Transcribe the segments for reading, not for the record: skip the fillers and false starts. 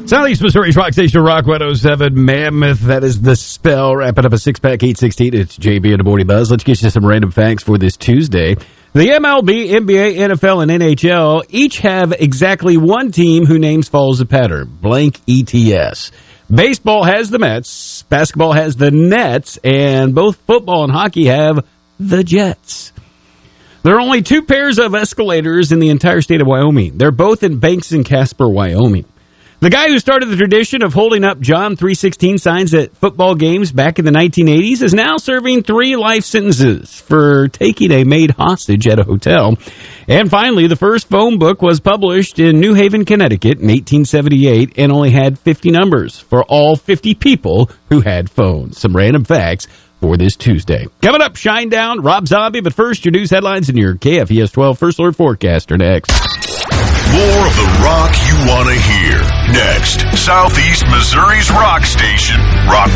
Southeast Missouri's Rock Station, Rock 107, Mammoth. That is the spell. Wrapping up a six-pack, 816. It's JB and the Morning Buzz. Let's get you some random facts for this Tuesday. The MLB, NBA, NFL, and NHL each have exactly one team whose name follows a pattern. Blank ETS. Baseball has the Mets. Basketball has the Nets. And both football and hockey have the Jets. There are only two pairs of escalators in the entire state of Wyoming. They're both in Banks and Casper, Wyoming. The guy who started the tradition of holding up John 3:16 signs at football games back in the 1980s is now serving 3 life sentences for taking a maid hostage at a hotel. And finally, the first phone book was published in New Haven, Connecticut in 1878 and only had 50 numbers for all 50 people who had phones. Some random facts for this Tuesday. Coming up, Shinedown, Rob Zombie, but first, your news headlines and your KFES 12 First Alert Forecaster next. More of the rock you want to hear. Next, Southeast Missouri's rock station, Rock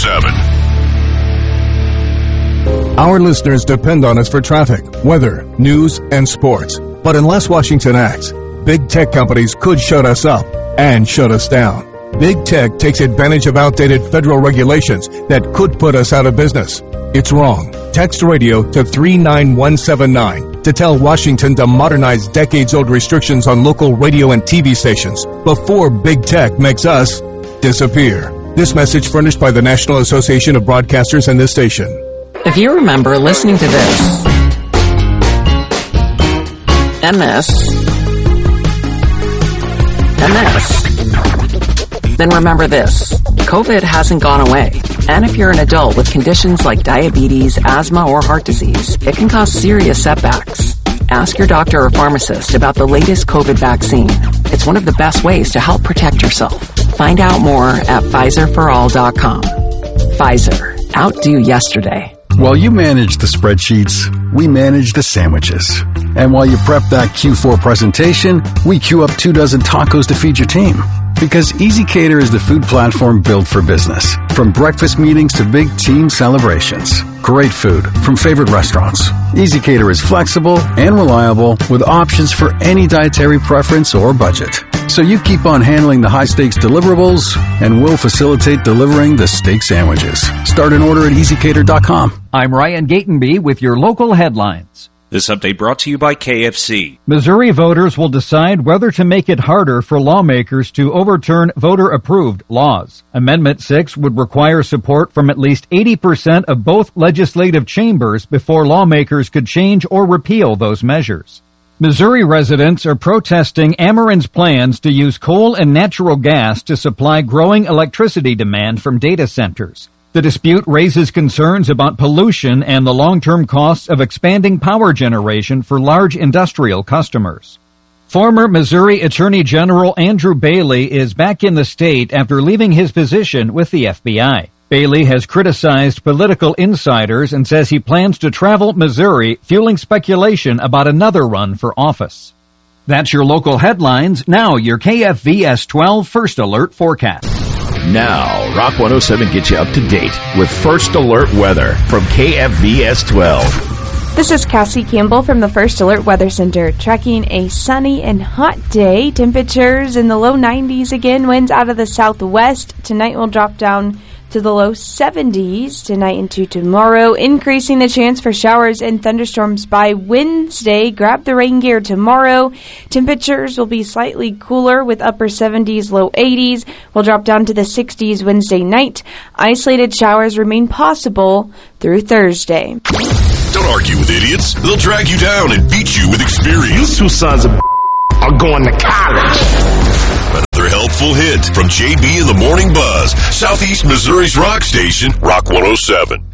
107. Our listeners depend on us for traffic, weather, news, and sports. But unless Washington acts, big tech companies could shut us up and shut us down. Big tech takes advantage of outdated federal regulations that could put us out of business. It's wrong. Text radio to 39179 to tell Washington to modernize decades-old restrictions on local radio and TV stations before big tech makes us disappear. This message furnished by the National Association of Broadcasters and this station. If you remember listening to this, and this, and this, then remember this. COVID hasn't gone away. And if you're an adult with conditions like diabetes, asthma, or heart disease, it can cause serious setbacks. Ask your doctor or pharmacist about the latest COVID vaccine. It's one of the best ways to help protect yourself. Find out more at PfizerForAll.com. Pfizer. Outdo yesterday. While you manage the spreadsheets, we manage the sandwiches. And while you prep that Q4 presentation, we queue up 24 tacos to feed your team. Because EasyCater is the food platform built for business. From breakfast meetings to big team celebrations. Great food from favorite restaurants. EasyCater is flexible and reliable with options for any dietary preference or budget. So you keep on handling the high-stakes deliverables, and we'll facilitate delivering the steak sandwiches. Start an order at EasyCater.com. I'm Ryan Gatenby with your local headlines. This update brought to you by KFC. Missouri voters will decide whether to make it harder for lawmakers to overturn voter-approved laws. Amendment 6 would require support from at least 80% of both legislative chambers before lawmakers could change or repeal those measures. Missouri residents are protesting Ameren's plans to use coal and natural gas to supply growing electricity demand from data centers. The dispute raises concerns about pollution and the long-term costs of expanding power generation for large industrial customers. Former Missouri Attorney General Andrew Bailey is back in the state after leaving his position with the FBI. Bailey has criticized political insiders and says he plans to travel Missouri, fueling speculation about another run for office. That's your local headlines. Now your KFVS 12 First Alert forecast. Now, Rock 107 gets you up to date with First Alert weather from KFVS 12. This is Cassie Campbell from the First Alert Weather Center, tracking a sunny and hot day. Temperatures in the low 90s again, winds out of the southwest. Tonight will drop down to the low 70s tonight into tomorrow, increasing the chance for showers and thunderstorms by Wednesday. Grab the rain gear tomorrow. Temperatures will be slightly cooler with upper 70s, low 80s. We'll drop down to the 60s Wednesday night. Isolated showers remain possible through Thursday. Don't argue with idiots. They'll drag you down and beat you with experience. You two sons of are going to college. Another helpful hint from JB in the Morning Buzz, Southeast Missouri's rock station, Rock 107.